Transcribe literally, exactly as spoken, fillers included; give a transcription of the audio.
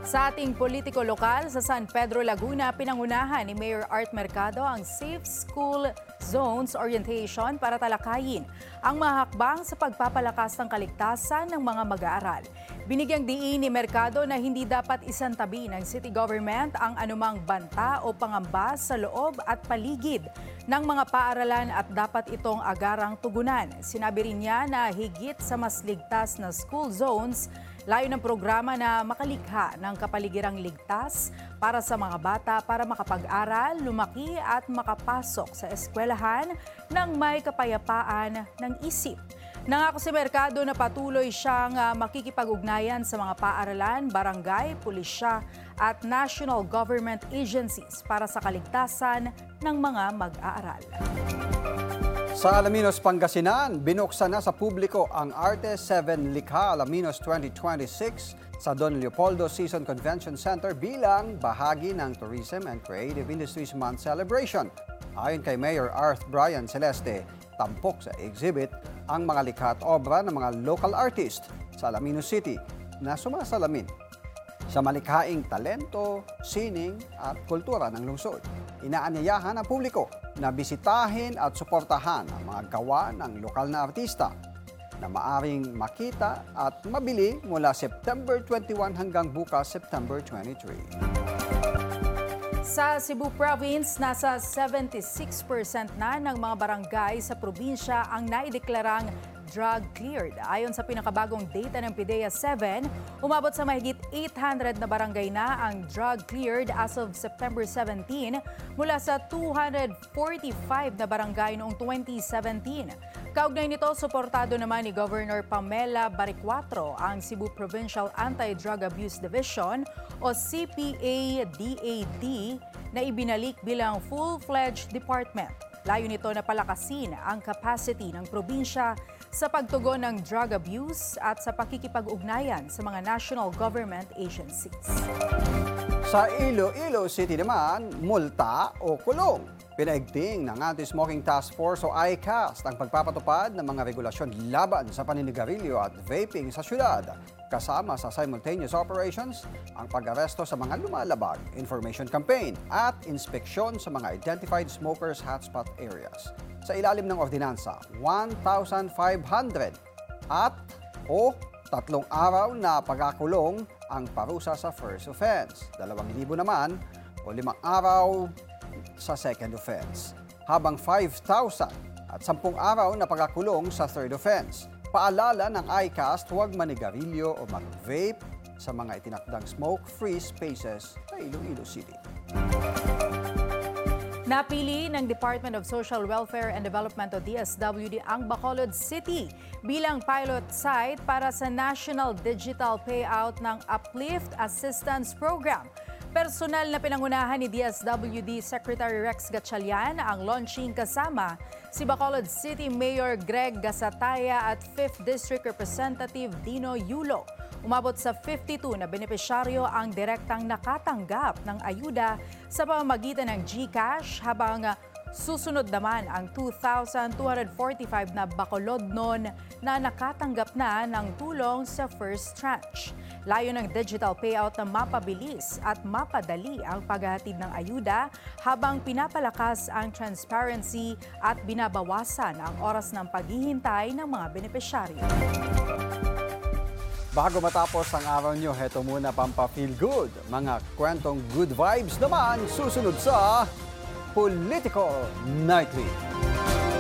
Sa ating politiko lokal sa San Pedro, Laguna, pinangunahan ni Mayor Art Mercado ang Safe School Zones Orientation para talakayin ang mga hakbang sa pagpapalakas ng kaligtasan ng mga mag-aaral. Binigyang diin ni Mercado na hindi dapat isantabi ng city government ang anumang banta o pangamba sa loob at paligid ng mga paaralan at dapat itong agarang tugunan. Sinabi rin niya na higit sa mas ligtas na school zones, layo ng programa na makalikha ng kapaligiran ligtas para sa mga bata para makapag-aral, lumaki at makapasok sa eskwelahan ng may kapayapaan ng isip. Nangako si Mercado na patuloy siyang uh, makikipag-ugnayan sa mga paaralan, barangay, pulisya at national government agencies para sa kaligtasan ng mga mag-aaral. Sa Alaminos, Pangasinan, binuksan na sa publiko ang Arte seven Likha Alaminos twenty twenty-six sa Don Leopoldo Season Convention Center bilang bahagi ng Tourism and Creative Industries Month celebration. Ayon kay Mayor Arth Brian Celeste, tampok sa exhibit ang mga likha at obra ng mga local artist sa Alaminos City na sumasalamin sa malikhaing talento, sining at kultura ng lungsod. Inaanyayahan ang publiko na bisitahin at suportahan ang mga gawa ng lokal na artista na maaring makita at mabili mula September twenty-one hanggang bukas September twenty-three. Sa Cebu Province, nasa seventy-six percent na ng mga barangay sa probinsya ang naideklarang drug cleared. Ayon sa pinakabagong data ng PIDEA seven, umabot sa mahigit eight hundred na barangay na ang drug cleared as of September seventeen mula sa two hundred forty-five na barangay noong twenty seventeen. Kaugnay nito, suportado naman ni Governor Pamela Baricuatro ang Cebu Provincial Anti-Drug Abuse Division o C P A D A D na ibinalik bilang full-fledged department. Layo nito na palakasin ang capacity ng probinsya sa pagtugon ng drug abuse at sa pakikipag-ugnayan sa mga national government agencies. Sa Iloilo City naman, multa o kulong. Pinaigting ng Anti-Smoking Task Force o I C A S ang pagpapatupad ng mga regulasyon laban sa paninigarilyo at vaping sa syudad. Kasama sa simultaneous operations ang pag-aresto sa mga lumalabag, information campaign at inspeksyon sa mga identified smokers hotspot areas. Sa ilalim ng ordinansa, one thousand five hundred at o tatlong araw na pagkakulong ang parusa sa first offense. Dalawang libo naman o limang araw sa second offense. Habang five thousand at sampung araw na pagkakulong sa third offense. Paalala ng I C A S, huwag manigarilyo o mag-vape sa mga itinakdang smoke-free spaces sa Iloilo City. Napili ng Department of Social Welfare and Development o D S W D ang Bacolod City bilang pilot site para sa National Digital Payout ng Uplift Assistance Program. Personal na pinangunahan ni D S W D Secretary Rex Gatchalian ang launching kasama si Bacolod City Mayor Greg Gasataya at fifth District Representative Dino Yulo. Umabot sa fifty-two na benepisyaryo ang direktang nakatanggap ng ayuda sa pamamagitan ng GCash habang susunod naman ang two thousand two hundred forty-five na Bacolodnon na nakatanggap na ng tulong sa first tranche. Layo ng digital payout na mapabilis at mapadali ang paghahatid ng ayuda habang pinapalakas ang transparency at binabawasan ang oras ng paghihintay ng mga benepisyaryo. Bago matapos ang araw nyo, heto muna pampa-feel good. Mga kwentong good vibes naman susunod sa Political Nightly.